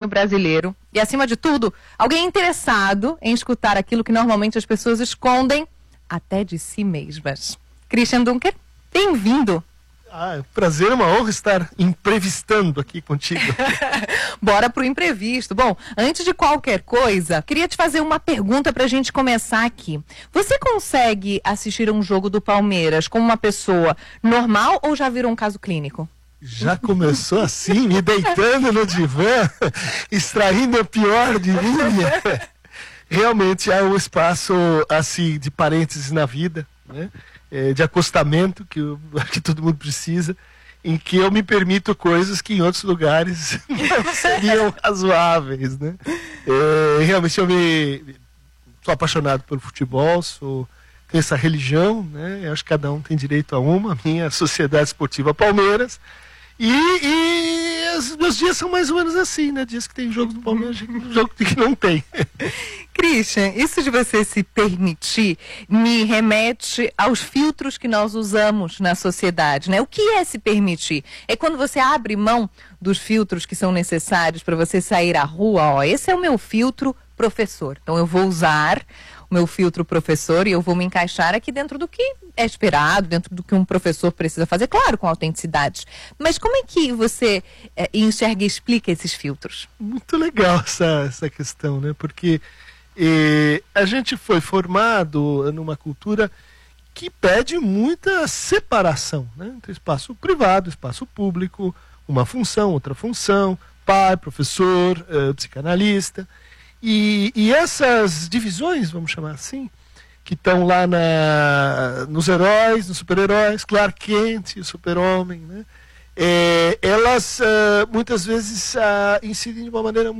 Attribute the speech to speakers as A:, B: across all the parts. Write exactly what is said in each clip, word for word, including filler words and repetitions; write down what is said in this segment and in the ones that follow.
A: brasileiro e, acima de tudo, alguém interessado em escutar aquilo que normalmente as pessoas escondem até de si mesmas. Christian Dunker, bem-vindo!
B: Ah, é um prazer, é uma honra estar imprevistando aqui contigo.
A: Bora pro imprevisto. Bom, antes de qualquer coisa, queria te fazer uma pergunta pra gente começar aqui. Você consegue assistir um jogo do Palmeiras como uma pessoa normal ou já virou um caso clínico?
B: Já começou assim, me deitando no divã, extraindo o pior de mim. Realmente há um espaço assim de parênteses na vida, né? É, de acostamento que, eu, que todo mundo precisa, em que eu me permito coisas que em outros lugares não seriam razoáveis, né? É, realmente eu me sou apaixonado pelo futebol, sou, tenho essa religião, né? Eu acho que cada um tem direito a uma, a minha Sociedade Esportiva Palmeiras, e, e os meus dias são mais ou menos assim, né? Dias que tem jogo do Palmeiras, jogo que não tem.
A: Christian, isso de você se permitir me remete aos filtros que nós usamos na sociedade, né? O que é se permitir? É quando você abre mão dos filtros que são necessários para você sair à rua, ó, esse é o meu filtro professor. Então eu vou usar o meu filtro professor e eu vou me encaixar aqui dentro do que é esperado, dentro do que um professor precisa fazer, claro, com autenticidade. Mas como é que você é, enxerga e explica esses filtros?
B: Muito legal essa, essa questão, né? Porque E a gente foi formado numa cultura que pede muita separação, né? Entre espaço privado, espaço público, uma função, outra função, pai, professor, uh, psicanalista. E, e essas divisões, vamos chamar assim, que estão lá na, nos heróis, nos super-heróis, Clark Kent, o super-homem, né? É, elas uh, muitas vezes uh, incidem de uma maneira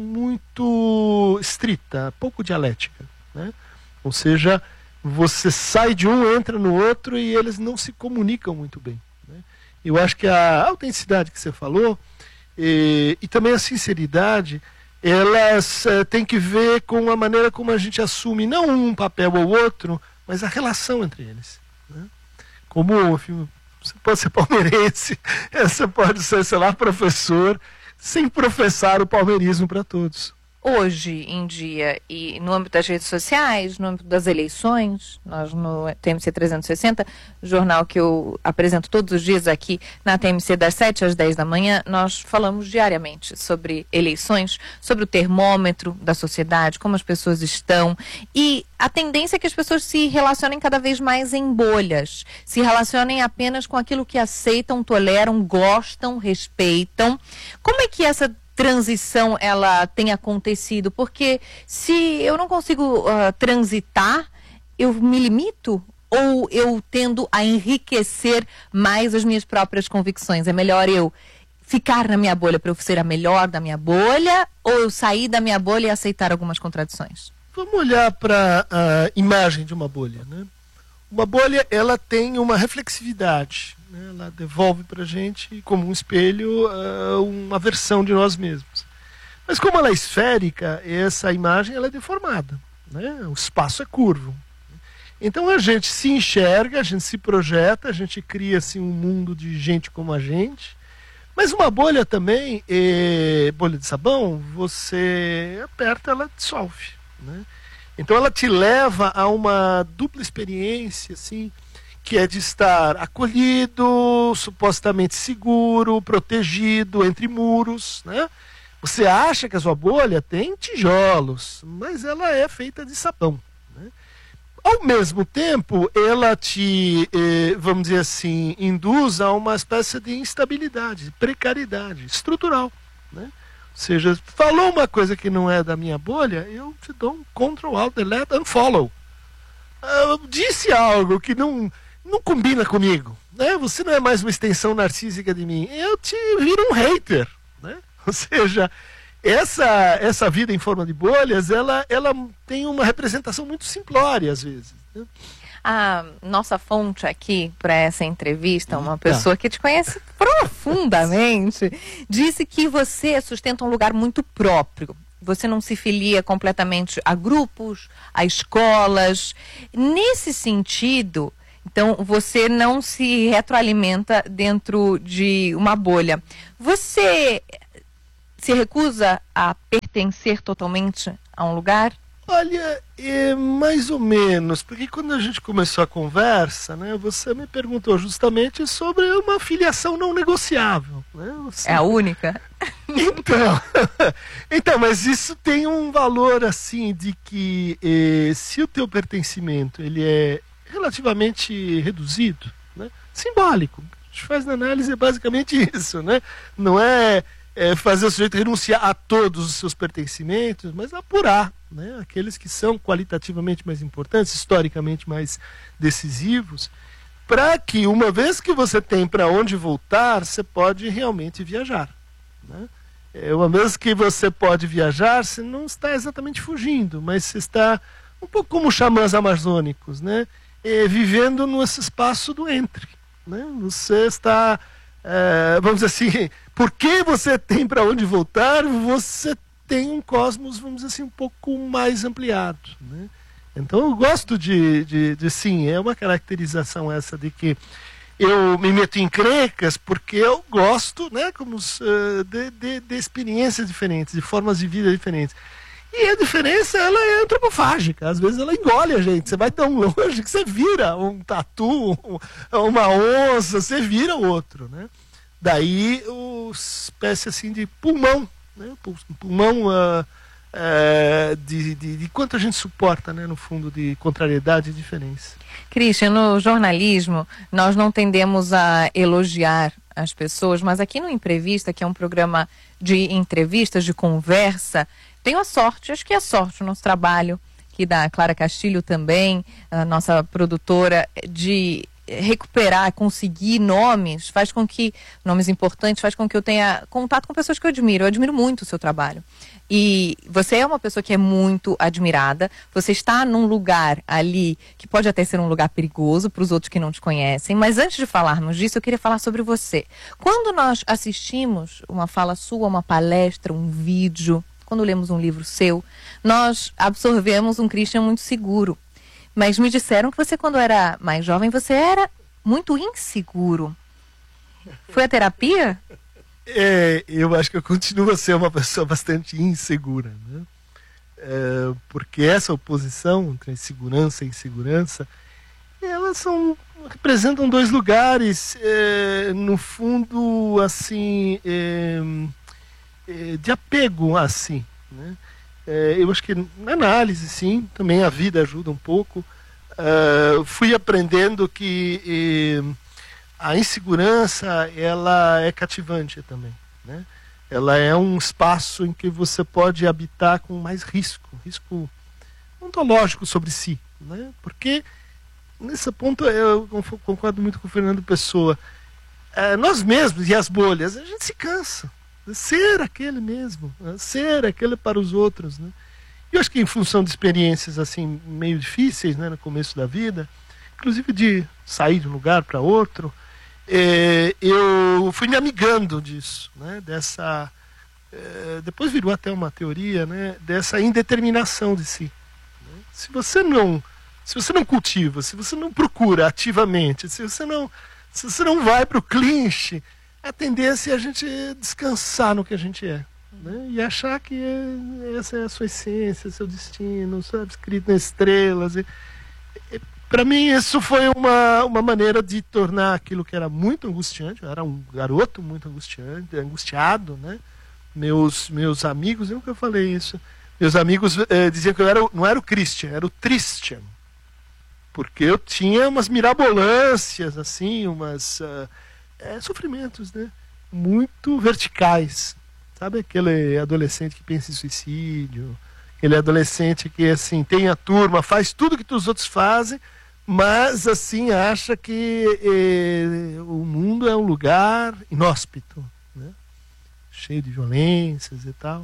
B: muito estrita, pouco dialética, né? Ou seja, você sai de um, entra no outro e eles não se comunicam muito bem, né? Eu acho que a autenticidade que você falou e, e também a sinceridade, elas uh, têm que ver com a maneira como a gente assume não um papel ou outro, mas a relação entre eles, né? Como o filme... Você pode ser palmeirense, você pode ser, sei lá, professor, sem professar o palmeirismo para todos.
A: Hoje em dia, e no âmbito das redes sociais, no âmbito das eleições, nós no T M C trezentos e sessenta, jornal que eu apresento todos os dias aqui na T M C das sete às dez da manhã, nós falamos diariamente sobre eleições, sobre o termômetro da sociedade, como as pessoas estão, e a tendência é que as pessoas se relacionem cada vez mais em bolhas, se relacionem apenas com aquilo que aceitam, toleram, gostam, respeitam. Como é que essa transição ela tem acontecido? Porque se eu não consigo uh, transitar, eu me limito ou eu tendo a enriquecer mais as minhas próprias convicções? É melhor eu ficar na minha bolha para eu ser a melhor da minha bolha ou eu sair da minha bolha e aceitar algumas contradições?
B: Vamos olhar para a imagem de uma bolha, né? Uma bolha, ela tem uma reflexividade, né? Ela devolve para a gente, como um espelho, uh, uma versão de nós mesmos. Mas como ela é esférica, essa imagem ela é deformada, né? O espaço é curvo. Então a gente se enxerga, a gente se projeta, a gente cria assim, um mundo de gente como a gente. Mas uma bolha também, é, bolha de sabão, você aperta, ela dissolve, né? Então ela te leva a uma dupla experiência, assim, que é de estar acolhido, supostamente seguro, protegido entre muros, né? Você acha que a sua bolha tem tijolos, mas ela é feita de sabão, né? Ao mesmo tempo, ela te, eh, vamos dizer assim, induz a uma espécie de instabilidade, de precariedade estrutural, né? Ou seja, falou uma coisa que não é da minha bolha, eu te dou um control, alt, delete, unfollow. Eu disse algo que não, não combina comigo, né? Você não é mais uma extensão narcísica de mim, eu te viro um hater, né? Ou seja, essa, essa vida em forma de bolhas, ela, ela tem uma representação muito simplória às vezes, né?
A: A nossa fonte aqui para essa entrevista, uma pessoa que te conhece profundamente, disse que você sustenta um lugar muito próprio. Você não se filia completamente a grupos, a escolas. Nesse sentido, então, você não se retroalimenta dentro de uma bolha. Você se recusa a pertencer pertencer totalmente a um lugar?
B: Olha, é mais ou menos, porque quando a gente começou a conversa, né, você me perguntou justamente sobre uma filiação não negociável. Né? Você...
A: É a única?
B: Então, então, mas isso tem um valor assim de que eh, se o teu pertencimento ele é relativamente reduzido, né, simbólico, o que a gente faz na análise é basicamente isso, né? Não é, é fazer o sujeito renunciar a todos os seus pertencimentos, mas apurar, né, aqueles que são qualitativamente mais importantes, historicamente mais decisivos, para que uma vez que você tem para onde voltar, você pode realmente viajar. Né? É, uma vez que você pode viajar, você não está exatamente fugindo, mas você está um pouco como os xamãs amazônicos, né? É, vivendo nesse espaço do entre. Né? Você está, é, vamos dizer assim, porque você tem para onde voltar, você tem um cosmos, vamos dizer assim, um pouco mais ampliado. Né? Então eu gosto de, de, de, sim, é uma caracterização essa de que eu me meto em encrencas porque eu gosto, né, como, uh, de, de, de experiências diferentes, de formas de vida diferentes. E a diferença, ela é antropofágica. Às vezes ela engole a gente. Você vai tão longe que você vira um tatu, uma onça, você vira outro, né? Daí, uma espécie assim de pulmão, né? Pulmão uh, uh, de, de, de quanto a gente suporta, né? No fundo, de contrariedade e diferença.
A: Christian, no jornalismo, nós não tendemos a elogiar as pessoas, mas aqui no Entrevista, que é um programa de entrevistas, de conversa, tenho a sorte, acho que é a sorte, o nosso trabalho, que da Clara Castilho também, a nossa produtora, de recuperar, conseguir nomes, faz com que, nomes importantes, faz com que eu tenha contato com pessoas que eu admiro. Eu admiro muito o seu trabalho. E você é uma pessoa que é muito admirada, você está num lugar ali que pode até ser um lugar perigoso para os outros que não te conhecem, mas antes de falarmos disso, eu queria falar sobre você. Quando nós assistimos uma fala sua, uma palestra, um vídeo, quando lemos um livro seu, nós absorvemos um Christian muito seguro. Mas me disseram que você, quando era mais jovem, você era muito inseguro. Foi a terapia?
B: É, eu acho que eu continuo a ser uma pessoa bastante insegura, né? É, porque essa oposição entre segurança e insegurança, elas são, representam dois lugares, é, no fundo, assim, é, é, de apego, assim, né? É, eu acho que na análise, sim, também a vida ajuda um pouco. Uh, fui aprendendo que eh, a insegurança, ela é cativante também, né? Ela é um espaço em que você pode habitar com mais risco, risco ontológico sobre si, né? Porque nesse ponto eu concordo muito com o Fernando Pessoa. Uh, nós mesmos e as bolhas, a gente se cansa de ser aquele mesmo, né? Ser aquele para os outros, né? E eu acho que em função de experiências assim meio difíceis, né, no começo da vida, inclusive de sair de um lugar para outro, eh, eu fui me amigando disso, né, dessa, eh, depois virou até uma teoria, né, dessa indeterminação de si. Né? Se você não, se você não cultiva, se você não procura ativamente, se você não, se você não vai para o clinch, a tendência é a gente descansar no que a gente é. Né? E achar que é, essa é a sua essência, seu destino, sabe, escrito nas estrelas. E, e, para mim, isso foi uma, uma maneira de tornar aquilo que era muito angustiante. Eu era um garoto muito angustiante, angustiado, né? Meus, meus amigos, eu nunca falei isso. Meus amigos eh, diziam que eu era, não era o Christian, era o Tristian. Porque eu tinha umas mirabolâncias, assim, umas uh, é, sofrimentos, né? Muito verticais. Sabe aquele adolescente que pensa em suicídio, aquele adolescente que assim tem a turma, faz tudo que os outros fazem, mas assim acha que eh, o mundo é um lugar inóspito, né? Cheio de violências e tal.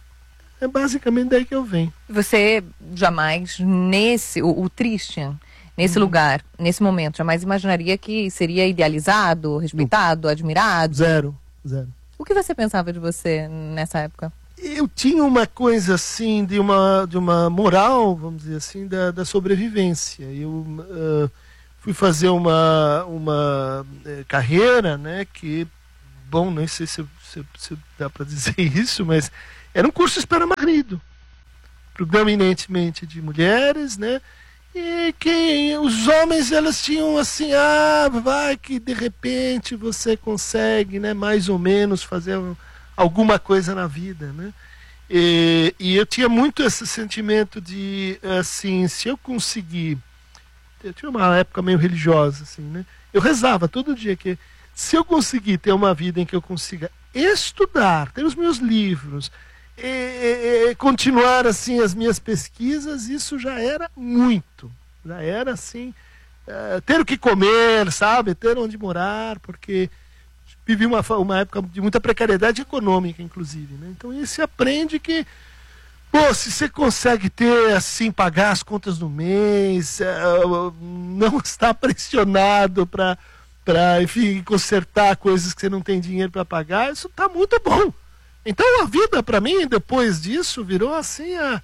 B: É basicamente daí que eu venho.
A: Você jamais, nesse, o, o Christian, nesse hum. lugar, nesse momento, jamais imaginaria que seria idealizado, respeitado, admirado?
B: Zero, zero.
A: O que você pensava de você nessa época?
B: Eu tinha uma coisa assim, de uma, de uma moral, vamos dizer assim, da, da sobrevivência. Eu uh, fui fazer uma, uma uh, carreira, né, que, bom, nem sei se, se, se dá para dizer isso, mas Era um curso espera marido, predominantemente de mulheres, né? E quem, os homens, elas tinham assim, ah, vai que de repente você consegue, né, mais ou menos fazer um, alguma coisa na vida, né? E, e eu tinha muito esse sentimento de, assim, se eu conseguir, eu tinha uma época meio religiosa, assim, né? Eu rezava todo dia que se eu conseguir ter uma vida em que eu consiga estudar, ter os meus livros, E, e, e continuar assim as minhas pesquisas, isso já era muito, já era assim, uh, ter o que comer, sabe, ter onde morar, porque vivi uma, uma época de muita precariedade econômica, inclusive, né? Então isso se aprende que, pô, se você consegue ter assim, pagar as contas do mês, uh, não estar pressionado para para, enfim, consertar coisas que você não tem dinheiro para pagar, isso está muito bom. Então a vida para mim depois disso virou assim a,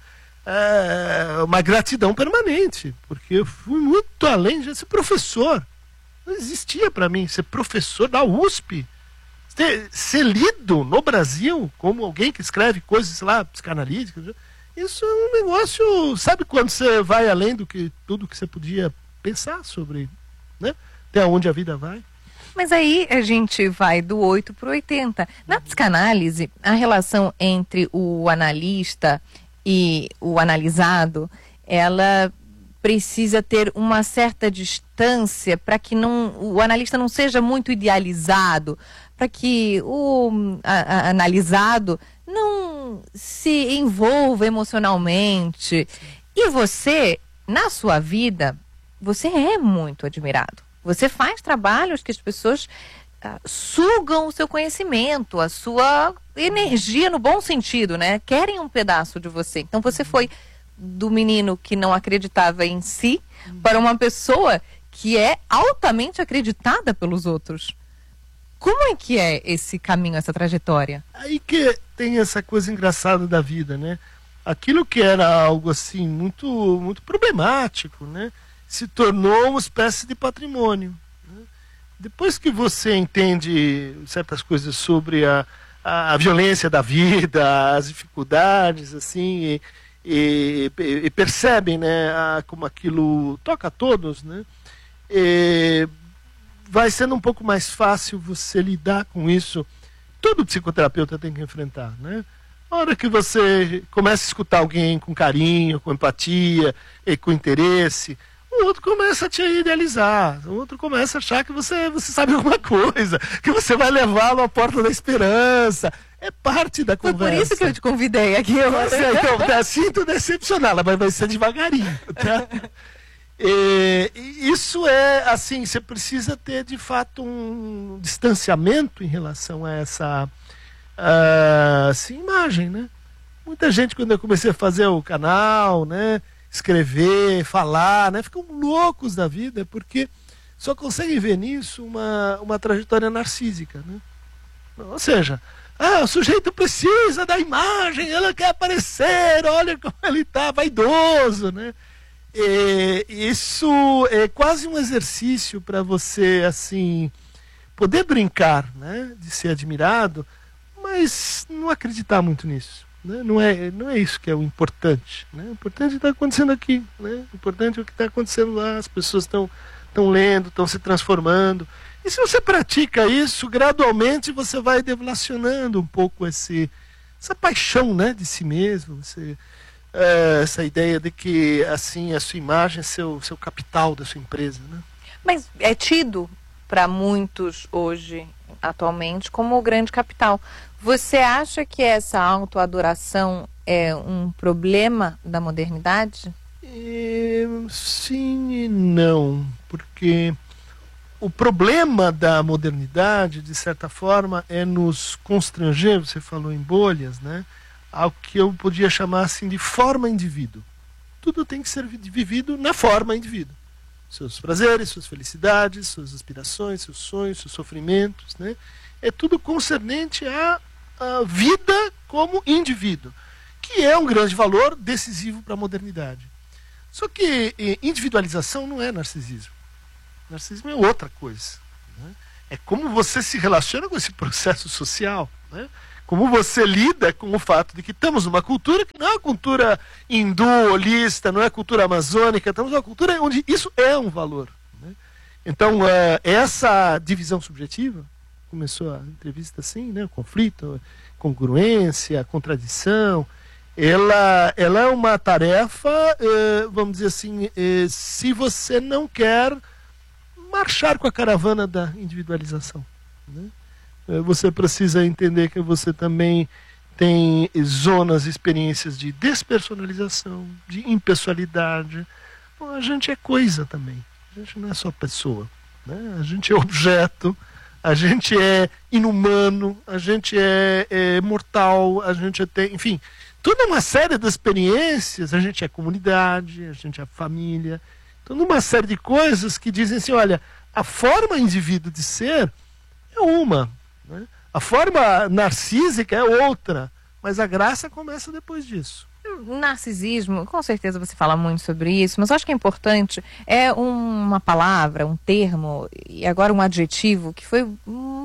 B: a, uma gratidão permanente, porque eu fui muito além de ser professor. Não existia para mim ser professor da U S P, ser, ser lido no Brasil como alguém que escreve coisas lá psicanalíticas. Isso é um negócio, sabe quando você vai além do que tudo que você podia pensar sobre, né? Até onde a vida vai.
A: Mas aí a gente vai do oito para o oitenta. Na psicanálise, a relação entre o analista e o analisado, ela precisa ter uma certa distância para que não, o analista não seja muito idealizado, para que o a, a, analisado não se envolva emocionalmente. E você, na sua vida, você é muito admirado. Você faz trabalhos que as pessoas uh, sugam o seu conhecimento, a sua energia no bom sentido, né? Querem um pedaço de você. Então você foi do menino que não acreditava em si para uma pessoa que é altamente acreditada pelos outros. Como é que é esse caminho, essa trajetória?
B: Aí que tem essa coisa engraçada da vida, né? Aquilo que era algo assim muito, muito problemático, né, se tornou uma espécie de patrimônio, né? Depois que você entende certas coisas sobre a, a, a violência da vida, as dificuldades, assim, e, e, e percebem, né, a, como aquilo toca a todos, né, e vai sendo um pouco mais fácil você lidar com isso. Todo psicoterapeuta tem que enfrentar, né? A hora que você começa a escutar alguém com carinho, com empatia e com interesse, o outro começa a te idealizar, o outro começa a achar que você, você sabe alguma coisa, que você vai levá-lo à porta da esperança. É parte da conversa.
A: Foi por isso que eu te convidei aqui. Eu...
B: Você, então, tá, sinto decepcioná-la, mas vai ser devagarinho, tá? E, e isso é assim, você precisa ter de fato um distanciamento em relação a essa uh, assim, imagem, né? Muita gente, quando eu comecei a fazer o canal, né, escrever, falar, né, ficam loucos da vida porque só conseguem ver nisso uma, uma trajetória narcísica, né? Ou seja, ah, o sujeito precisa da imagem, ela quer aparecer, olha como ele está vaidoso, né? E isso é quase um exercício para você, assim, poder brincar, né, de ser admirado, mas não acreditar muito nisso, né? Não é, não é isso que é o importante, né? O importante é o que está acontecendo aqui, né? O importante é o que está acontecendo lá, as pessoas estão estão lendo, estão se transformando. E se você pratica isso, gradualmente você vai deflacionando um pouco esse, essa paixão, né, de si mesmo, você... É, essa ideia de que assim a sua imagem é seu, seu capital da sua empresa, né?
A: Mas é tido para muitos hoje, atualmente, como o grande capital. Você acha que essa autoadoração é um problema da modernidade?
B: E, sim e não, porque o problema da modernidade, de certa forma, é nos constranger. Você falou em bolhas, né? Ao que eu podia chamar assim de forma indivíduo. Tudo tem que ser vivido na forma indivíduo. Seus prazeres, suas felicidades, suas aspirações, seus sonhos, seus sofrimentos, né? É tudo concernente à, à vida como indivíduo, que é um grande valor decisivo para a modernidade. Só que individualização não é narcisismo. Narcisismo é outra coisa, né? É como você se relaciona com esse processo social, né? como você lida com o fato de que estamos numa cultura que não é uma cultura hindu, holista, não é cultura amazônica, estamos numa cultura onde isso é um valor. Né? Então, uh, essa divisão subjetiva, começou a entrevista assim, né? Conflito, congruência, contradição, ela, ela é uma tarefa, uh, vamos dizer assim, uh, se você não quer marchar com a caravana da individualização. Né? Você precisa entender que você também tem zonas, experiências de despersonalização, de impessoalidade. Bom, a gente é coisa também. A gente não é só pessoa. Né? A gente é objeto, a gente é inumano, a gente é, é mortal, a gente tem, enfim, toda uma série de experiências. A gente é comunidade, a gente é família. Toda uma série de coisas que dizem assim, olha, a forma indivíduo de ser é uma. Né? A forma narcísica é outra, mas a graça começa depois disso.
A: Narcisismo, com certeza você fala muito sobre isso, mas eu acho que é importante, é uma palavra, um termo, e agora um adjetivo que foi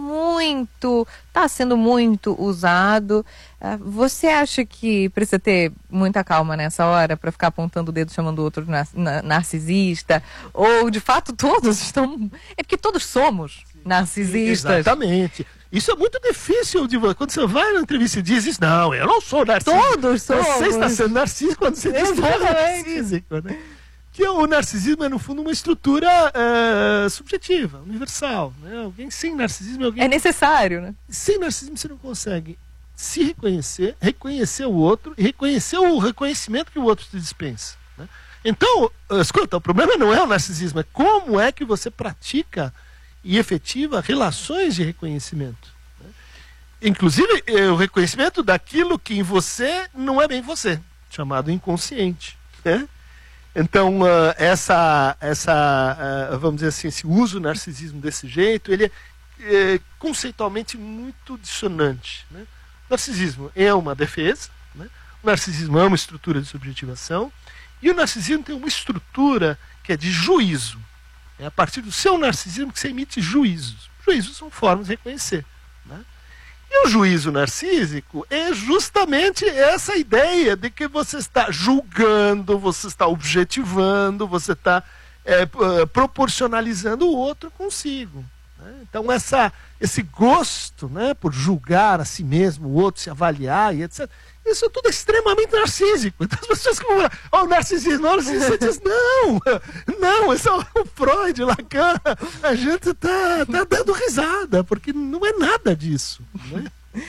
A: muito, está sendo muito usado. Você acha que precisa ter muita calma nessa hora para ficar apontando o dedo chamando o outro de nar narcisista? Ou de fato todos estão... É porque todos somos narcisistas.
B: Exatamente. Isso é muito difícil de quando você vai na entrevista e diz isso, não, eu não sou narcísico.
A: Todos somos.
B: Você está sendo narcísico quando você diz que é narcísico, né? Que o narcisismo é, no fundo, uma estrutura uh, subjetiva, universal. Né? Alguém sem narcisismo... Alguém...
A: É necessário, né?
B: Sem narcisismo você não consegue se reconhecer, reconhecer o outro e reconhecer o reconhecimento que o outro te dispensa. Né? Então, escuta, o problema não é o narcisismo, é como é que você pratica e efetiva relações de reconhecimento. Né? Inclusive, o reconhecimento daquilo que em você não é bem você, chamado inconsciente. Né? Então, uh, essa, essa uh, vamos dizer assim, esse uso do narcisismo desse jeito, ele é, é conceitualmente muito dissonante. Né? O narcisismo é uma defesa, né? O narcisismo é uma estrutura de subjetivação, e o narcisismo tem uma estrutura que é de juízo. É a partir do seu narcisismo que você emite juízos. Juízos são formas de reconhecer. Né? E o juízo narcísico é justamente essa ideia de que você está julgando, você está objetivando, você está é, proporcionalizando o outro consigo. Né? Então essa, esse gosto, né, por julgar a si mesmo, o outro, se avaliar e etcétera, isso é tudo extremamente narcísico. Então as pessoas que vão falar, oh, o narcisismo, o narcisismo diz, não, não, isso é o Freud, Lacan, a gente está tá dando risada, porque não é nada disso. Né?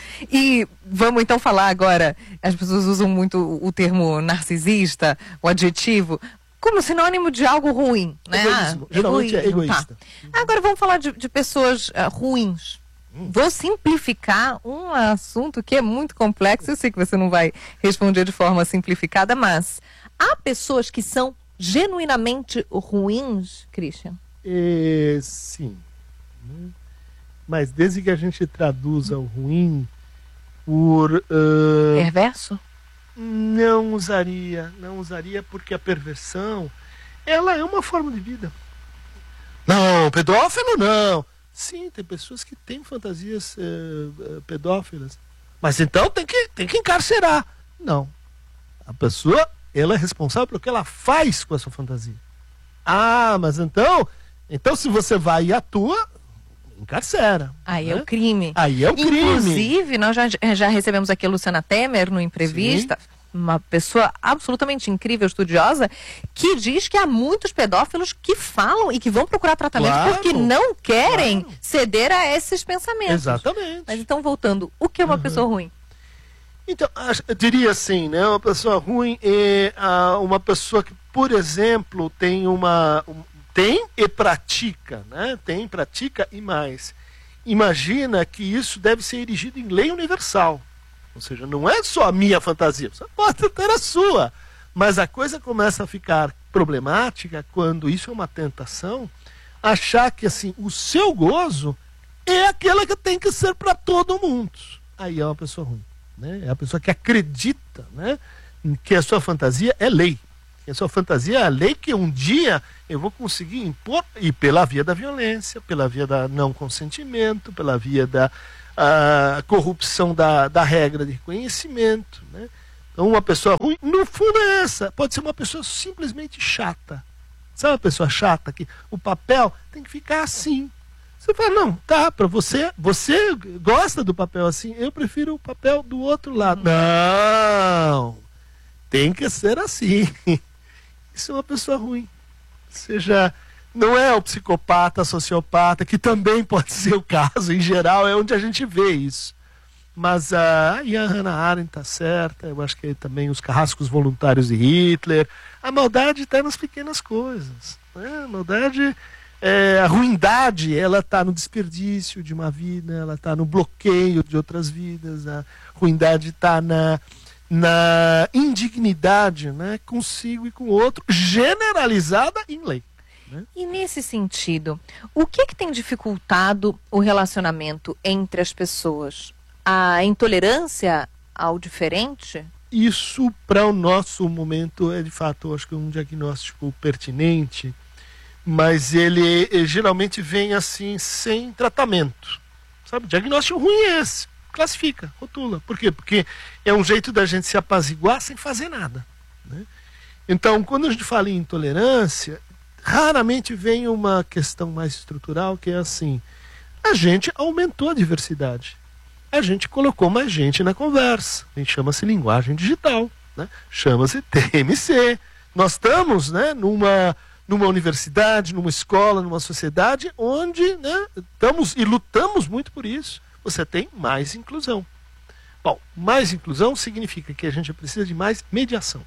A: E vamos então falar agora, as pessoas usam muito o termo narcisista, o adjetivo, como sinônimo de algo ruim. Né?
B: Egoísmo, geralmente é egoísta.
A: Tá. Agora vamos falar de, de pessoas uh, ruins. Vou simplificar um assunto que é muito complexo. Eu sei que você não vai responder de forma simplificada, mas há pessoas que são genuinamente ruins, Christian?
B: É, sim. Mas desde que a gente traduza o ruim por... Uh,
A: perverso?
B: Não usaria. Não usaria porque a perversão, ela é uma forma de vida. Não, pedófilo não. Sim, tem pessoas que têm fantasias uh, pedófilas. Mas então tem que, tem que encarcerar. Não. A pessoa, ela é responsável pelo que ela faz com a sua fantasia. Ah, mas então, então se você vai e atua, encarcera.
A: Aí
B: né?
A: é o crime.
B: Aí é o crime.
A: Inclusive, nós já, já recebemos aqui a Luciana Temer no Imprevista. Sim. Uma pessoa absolutamente incrível, estudiosa, que diz que há muitos pedófilos que falam e que vão procurar tratamento claro, porque não querem claro. ceder a esses pensamentos.
B: Exatamente.
A: Mas então, voltando, o que é uma uhum. pessoa ruim?
B: Então, eu diria assim, né? Uma pessoa ruim é uh, uma pessoa que, por exemplo, tem uma... Um, tem e pratica, né? Tem, pratica e mais. Imagina que isso deve ser erigido em lei universal. Ou seja, não é só a minha fantasia, você pode ter a sua. Mas a coisa começa a ficar problemática quando isso é uma tentação, achar que assim, o seu gozo é aquela que tem que ser para todo mundo. Aí é uma pessoa ruim. Né? É a pessoa que acredita, né, que a sua fantasia é lei. Que a sua fantasia é a lei que um dia eu vou conseguir impor, e pela via da violência, pela via da não consentimento, pela via da a corrupção da, da regra de reconhecimento, né? Então uma pessoa ruim, no fundo é essa, pode ser uma pessoa simplesmente chata. Sabe uma pessoa chata que o papel tem que ficar assim. Você fala, não, tá, para você, você gosta do papel assim, eu prefiro o papel do outro lado. Não, tem que ser assim. Isso é uma pessoa ruim. Ou seja, não é o psicopata, sociopata, que também pode ser o caso, em geral é onde a gente vê isso. Mas uh, e a Hannah Arendt está certa, eu acho que também os carrascos voluntários de Hitler. A maldade está nas pequenas coisas. Né? A maldade, é, a ruindade, ela está no desperdício de uma vida, ela está no bloqueio de outras vidas, a ruindade está na, na indignidade, né? Consigo e com o outro, generalizada em lei. Né?
A: E nesse sentido, o que, que tem dificultado o relacionamento entre as pessoas? A intolerância ao diferente?
B: Isso, para o nosso momento, é de fato, acho que um diagnóstico pertinente, mas ele, ele geralmente vem assim, sem tratamento. Sabe, o diagnóstico ruim é esse. Classifica, rotula. Por quê? Porque é um jeito da gente se apaziguar sem fazer nada. Né? Então, quando a gente fala em intolerância, raramente vem uma questão mais estrutural, que é assim, a gente aumentou a diversidade. A gente colocou mais gente na conversa. A gente chama-se linguagem digital, né? Chama-se T M C. Nós estamos, né, numa, numa universidade, numa escola, numa sociedade onde, né, estamos e lutamos muito por isso. Você tem mais inclusão. Bom, mais inclusão significa que a gente precisa de mais mediação.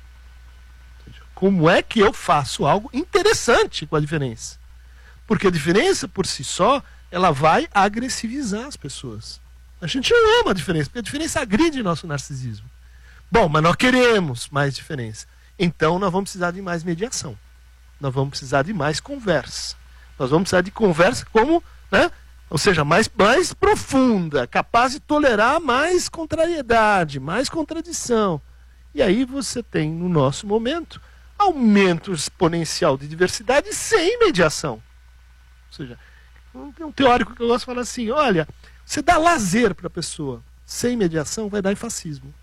B: Como é que eu faço algo interessante com a diferença? Porque a diferença por si só, ela vai agressivizar as pessoas. A gente não ama a diferença, porque a diferença agride nosso narcisismo. Bom, mas nós queremos mais diferença. Então nós vamos precisar de mais mediação. Nós vamos precisar de mais conversa. Nós vamos precisar de conversa como, né? Ou seja, mais, mais profunda, capaz de tolerar mais contrariedade, mais contradição. E aí você tem, no nosso momento, aumento exponencial de diversidade sem mediação. Ou seja, tem um teórico que eu gosto de falar assim, olha, você dá lazer para a pessoa, sem mediação vai dar em fascismo.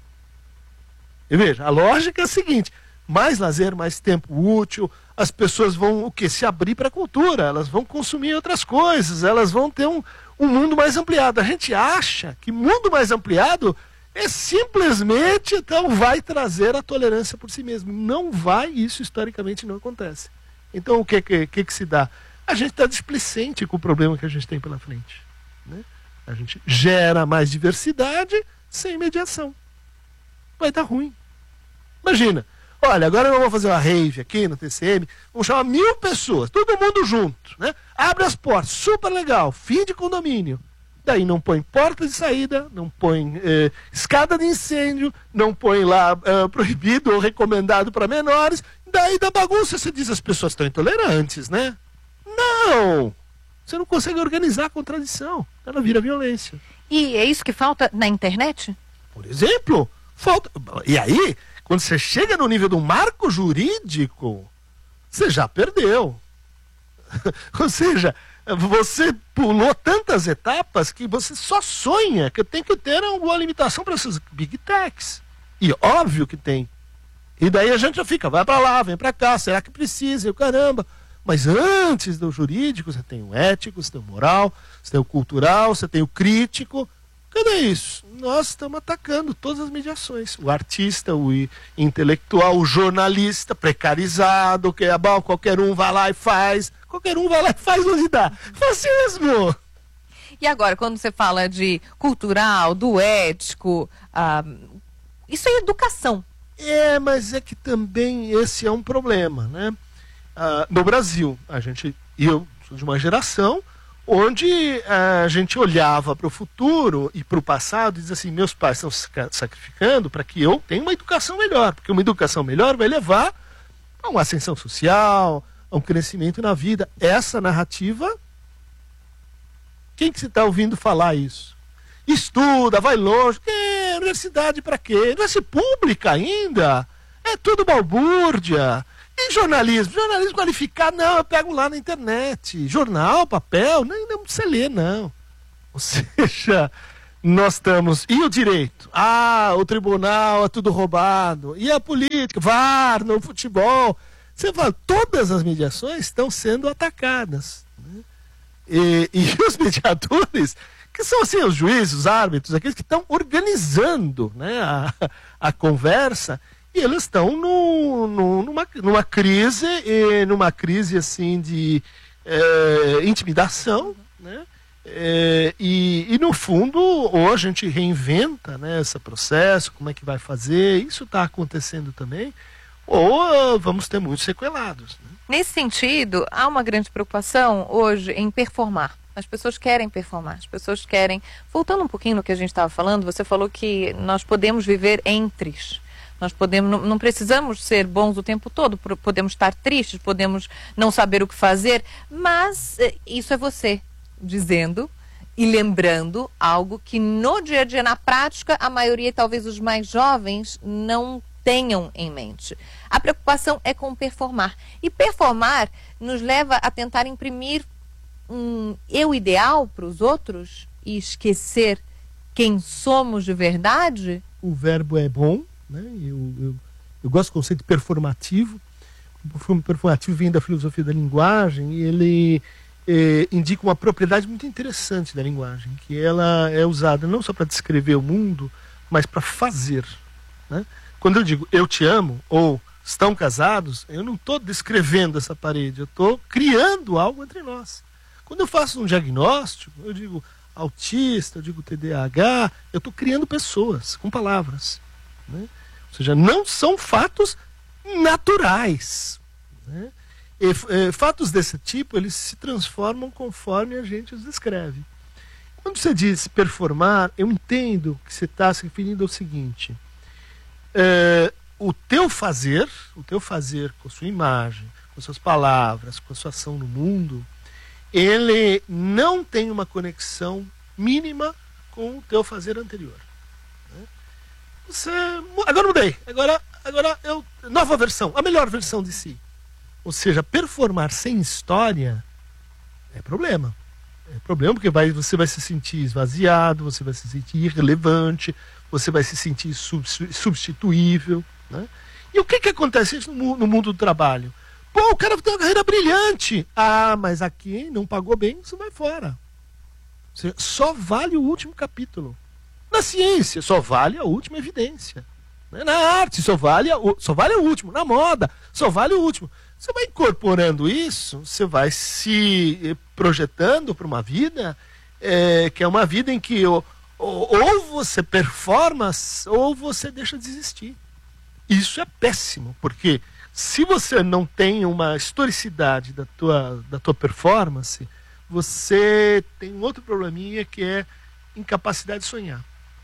B: E veja, a lógica é a seguinte, mais lazer, mais tempo útil, as pessoas vão o quê? Se abrir para a cultura, elas vão consumir outras coisas, elas vão ter um, um mundo mais ampliado. A gente acha que mundo mais ampliado é simplesmente, então, vai trazer a tolerância por si mesmo. Não vai, isso historicamente não acontece. Então o que, que, que, que se dá? A gente está displicente com o problema que a gente tem pela frente. Né? A gente gera mais diversidade sem mediação. Vai dar ruim. Imagina, olha, agora eu vou fazer uma rave aqui no T C M, vamos chamar mil pessoas, todo mundo junto, né? Abre as portas, super legal, fim de condomínio. Daí não põe porta de saída, não põe eh, escada de incêndio, não põe lá eh, proibido ou recomendado para menores. Daí da bagunça você diz, as pessoas estão intolerantes, né? Não! Você não consegue organizar a contradição. Ela vira violência.
A: E é isso que falta na internet?
B: Por exemplo, falta... E aí, quando você chega no nível do marco jurídico, você já perdeu. Ou seja, você pulou tantas etapas que você só sonha que tem que ter alguma limitação para essas big techs. E óbvio que tem. E daí a gente já fica, vai para lá, vem para cá, será que precisa? E o caramba... Mas antes do jurídico, você tem o ético, você tem o moral, você tem o cultural, você tem o crítico. Cadê isso? Nós estamos atacando todas as mediações. O artista, o intelectual, o jornalista, precarizado, que é bom, qualquer um vai lá e faz. Qualquer um vai lá e faz onde dá. Fascismo!
A: E agora, quando você fala de cultural, do ético, ah, isso é educação.
B: É, mas é que também esse é um problema, né? Uh, no Brasil, a gente, eu sou de uma geração onde uh, a gente olhava para o futuro e para o passado e dizia assim, meus pais estão se sacrificando para que eu tenha uma educação melhor, porque uma educação melhor vai levar a uma ascensão social, a um crescimento na vida. Essa narrativa, quem que você está ouvindo falar isso? Estuda, vai longe, é, universidade para quê? Universidade pública ainda? É tudo balbúrdia. E jornalismo? Jornalismo qualificado? Não, eu pego lá na internet. Jornal, papel? Nem, não precisa ler, não. Ou seja, nós estamos... E o direito? Ah, o tribunal é tudo roubado. E a política? V A R no futebol. Você fala, todas as mediações estão sendo atacadas. Né? E, e os mediadores, que são assim, os juízes, os árbitros, aqueles que estão organizando, né, a, a conversa, e eles estão no, no, numa, numa crise, e numa crise assim de é, intimidação, né? É, e, e no fundo, ou a gente reinventa, né, esse processo, como é que vai fazer, isso está acontecendo também, ou uh, vamos ter muitos sequelados. Né?
A: Nesse sentido, há uma grande preocupação hoje em performar. As pessoas querem performar, as pessoas querem... Voltando um pouquinho no que a gente estava falando, você falou que nós podemos viver entre. Nós podemos, não, não precisamos ser bons o tempo todo, podemos estar tristes, podemos não saber o que fazer, mas isso é você dizendo e lembrando algo que no dia a dia, na prática, a maioria, talvez os mais jovens, não tenham em mente. A preocupação é com performar. E performar nos leva a tentar imprimir um eu ideal para os outros e esquecer quem somos de verdade?
B: O verbo é bom, né? eu, eu, eu gosto do conceito performativo. O performativo vem da filosofia da linguagem e ele eh, indica uma propriedade muito interessante da linguagem, que ela é usada não só para descrever o mundo, mas para fazer. Né? Quando eu digo eu te amo ou estão casados, eu não estou descrevendo essa parede, eu estou criando algo entre nós. Quando eu faço um diagnóstico, eu digo autista, eu digo T D A H, eu estou criando pessoas com palavras. Né? Ou seja, não são fatos naturais. Né? E, e, fatos desse tipo, eles se transformam conforme a gente os descreve. Quando você diz performar, eu entendo que você está se referindo ao seguinte: é, o teu fazer, o teu fazer com a sua imagem, com as suas palavras, com a sua ação no mundo, ele não tem uma conexão mínima com o teu fazer anterior. Né? Você, agora mudei, agora, agora eu, nova versão, a melhor versão de si. Ou seja, performar sem história é problema. É problema porque vai, você vai se sentir esvaziado, você vai se sentir irrelevante, você vai se sentir substituível. Né? E o que, que acontece no, no mundo do trabalho? Pô, o cara tem uma carreira brilhante. Ah, mas aqui não pagou bem, você vai fora. Ou seja, só vale o último capítulo. Na ciência, só vale a última evidência. Na arte, só vale, a, só vale o último. Na moda, só vale o último. Você vai incorporando isso, você vai se projetando para uma vida é, que é uma vida em que ou, ou você performa ou você deixa de existir. Isso é péssimo, porque se você não tem uma historicidade da tua, da tua performance, você tem um outro probleminha que é incapacidade de sonhar.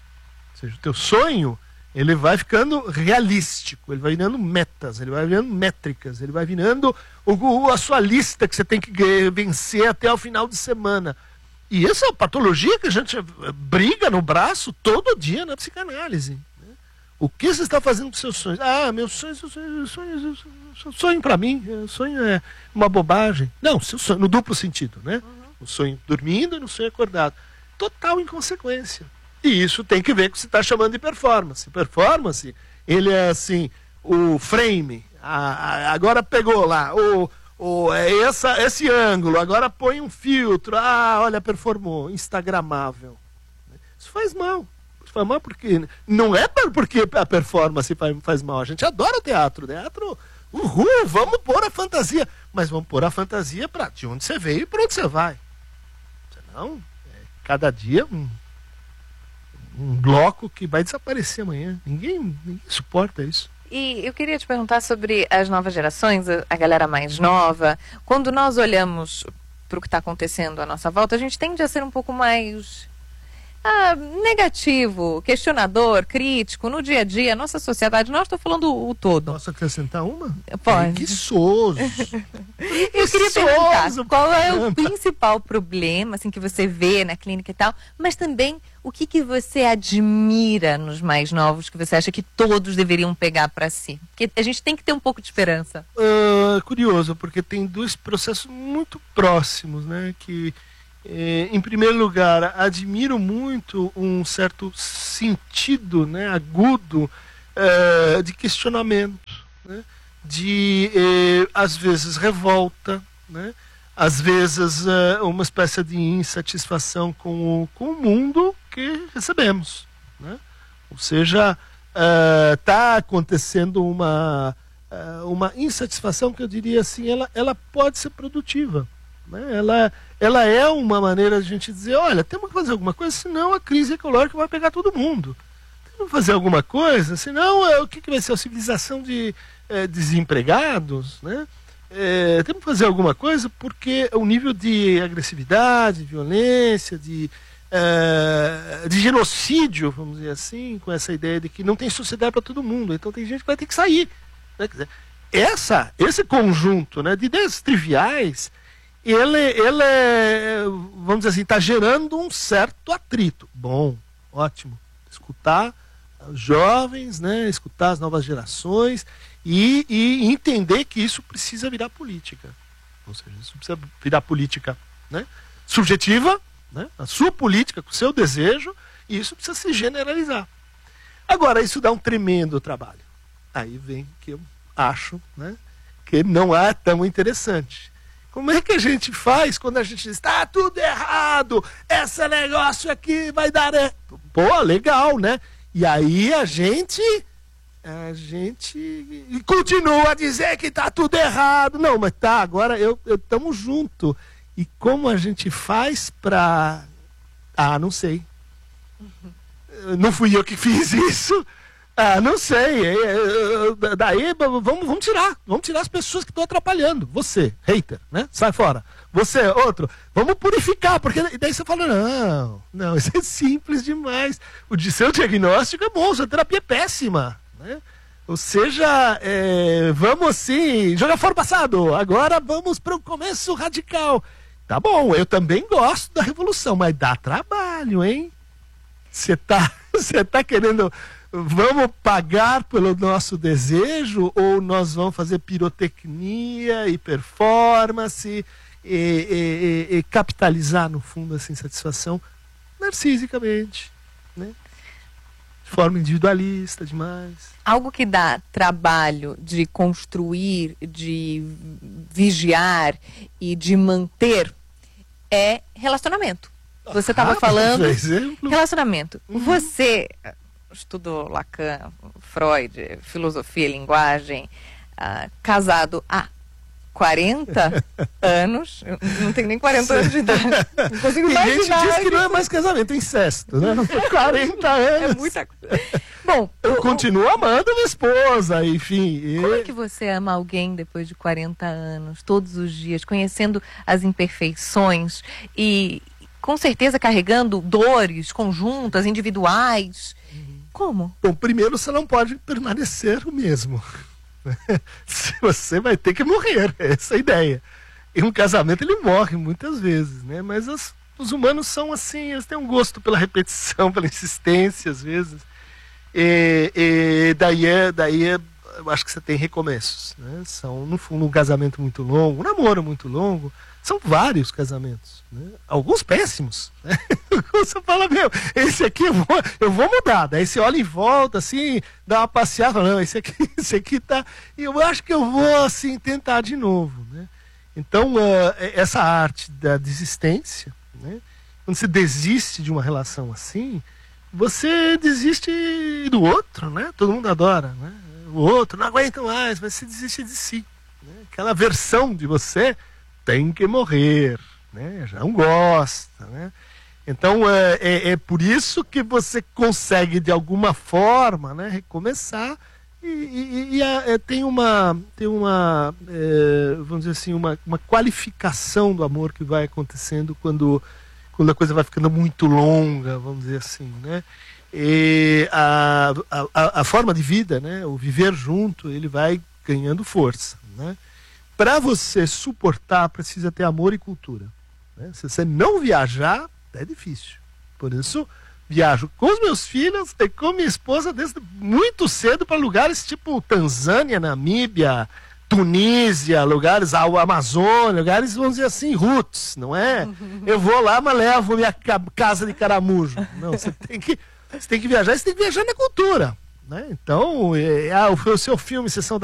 B: Ou seja, o teu sonho, ele vai ficando realístico, ele vai virando metas, ele vai virando métricas, ele vai virando o, a sua lista que você tem que vencer até o final de semana. E essa é a patologia que a gente briga no braço todo dia na psicanálise. O que você está fazendo com seus sonhos? Ah, meus sonhos, sonhos, sonhos, sonhos sonho para mim, sonho é uma bobagem. Não, seu sonho, no duplo sentido, né? Uhum. O sonho dormindo e no sonho acordado. Total inconsequência. E isso tem que ver com o que você está chamando de performance. Performance, ele é assim, o frame, a, a, agora pegou lá, o, o, é essa, esse ângulo, agora põe um filtro, ah, olha, performou, instagramável. Isso faz mal. Faz mal porque não é porque a performance faz, faz mal. A gente adora teatro. Teatro, uhul, vamos pôr a fantasia. Mas vamos pôr a fantasia para de onde você veio e para onde você vai. Senão, é, cada dia um, um bloco que vai desaparecer amanhã. Ninguém, ninguém suporta isso.
A: E eu queria te perguntar sobre as novas gerações, a galera mais nova. Quando nós olhamos para o que está acontecendo à nossa volta, a gente tende a ser um pouco mais... Ah, negativo, questionador, crítico, no dia a dia, nossa sociedade, nós estou falando o, o todo.
B: Posso acrescentar uma?
A: Pode.
B: Preguiçoso.
A: Eu queria perguntar, qual é o principal problema assim, que você vê na clínica e tal, mas também o que, que você admira nos mais novos, que você acha que todos deveriam pegar para si? Porque a gente tem que ter um pouco de esperança.
B: Uh, curioso, porque tem dois processos muito próximos, né, que Eh, em primeiro lugar, admiro muito um certo sentido, né, agudo, eh, de questionamento, né, de, eh, às vezes, revolta, né, às vezes eh, uma espécie de insatisfação com o, com o mundo que recebemos, né? Ou seja, está uh, acontecendo uma, uh, uma insatisfação que eu diria assim, ela, ela pode ser produtiva, né? ela, ela é uma maneira de a gente dizer, olha, temos que fazer alguma coisa, senão a crise ecológica vai pegar todo mundo. Temos que fazer alguma coisa, senão uh, o que, que vai ser? A civilização de uh, desempregados, né? Uh, temos que fazer alguma coisa porque o nível de agressividade, violência, de Uh, de genocídio, vamos dizer assim, com essa ideia de que não tem sociedade para todo mundo, então tem gente que vai ter que sair, né? Quer dizer, essa, esse conjunto, né, de ideias triviais, ele, ele vamos dizer assim, está gerando um certo atrito. Bom, ótimo, escutar os jovens, né, escutar as novas gerações e, e entender que isso precisa virar política, ou seja, isso precisa virar política, né, subjetiva, né? A sua política, com o seu desejo, e isso precisa se generalizar. Agora, isso dá um tremendo trabalho. Aí vem que eu acho, né, que não é tão interessante. Como é que a gente faz quando a gente diz, está tudo errado, esse negócio aqui vai dar... Er... Pô, legal, né? E aí a gente... A gente continua a dizer que está tudo errado. Não, mas tá, agora eu estamos juntos. E como a gente faz para... Ah, não sei. Uhum. Não fui eu que fiz isso. Ah, não sei. Daí, vamos, vamos tirar. Vamos tirar as pessoas que estão atrapalhando. Você, hater, né? Sai fora. Você, outro. Vamos purificar. Porque daí você fala, não, não, isso é simples demais. O de seu diagnóstico é bom, sua terapia é péssima, né? Ou seja, é, vamos assim, jogar fora o passado. Agora vamos para o começo radical. Tá bom, eu também gosto da revolução, mas dá trabalho, hein? Você tá, você tá querendo... Vamos pagar pelo nosso desejo ou nós vamos fazer pirotecnia e performance e, e, e, e capitalizar, no fundo, essa insatisfação narcisicamente, né? De forma individualista demais.
A: Algo que dá trabalho de construir, de vigiar e de manter é relacionamento. Você estava
B: ah,
A: falando...
B: Exemplo.
A: Relacionamento.
B: Uhum.
A: Você estudou Lacan, Freud, filosofia, linguagem, uh, casado há quarenta anos, eu não tenho nem quarenta anos de idade. Não consigo
B: imaginar. E a gente diz que não é mais casamento, é incesto, né? quarenta anos.
A: É muita coisa. Bom,
B: eu o, continuo amando minha esposa, enfim. E...
A: Como é que você ama alguém depois de quarenta anos, todos os dias, conhecendo as imperfeições e com certeza carregando dores conjuntas, individuais? Uhum. Como?
B: Bom, primeiro você não pode permanecer o mesmo. Você vai ter que morrer, essa é a ideia. Em um casamento ele morre muitas vezes, né? Mas as, os humanos são assim, eles têm um gosto pela repetição, pela insistência às vezes. E, e daí, é, daí é, eu acho que você tem recomeços, né? São, no fundo, um casamento muito longo, um namoro muito longo. São vários casamentos, né? Alguns péssimos, né? Você fala, meu, esse aqui eu vou, eu vou mudar. Daí você olha em volta, assim, dá uma passeada, não, esse aqui, esse aqui tá... E eu acho que eu vou, assim, tentar de novo, né? Então, uh, essa arte da desistência, né? Quando você desiste de uma relação assim, você desiste do outro, né? Todo mundo adora, né? O outro não aguenta mais, mas você desiste de si, né? Aquela versão de você tem que morrer, né? Já não gosta, né? Então é, é, é por isso que você consegue de alguma forma, né, recomeçar e, e, e a, é, tem uma, tem uma é, vamos dizer assim, uma, uma qualificação do amor que vai acontecendo quando, quando a coisa vai ficando muito longa, vamos dizer assim, né? E a, a, a forma de vida, né, o viver junto, ele vai ganhando força, né? Para você suportar, precisa ter amor e cultura, né? Se você não viajar, é difícil. Por isso, viajo com os meus filhos e com minha esposa desde muito cedo para lugares tipo Tanzânia, Namíbia, Tunísia, lugares, a Amazônia, lugares, vamos dizer assim, roots, não é? Eu vou lá, mas levo minha casa de caramujo. Não, você tem que, você tem que viajar, você tem que viajar na cultura, né? Então, é, é, o seu filme Sessão da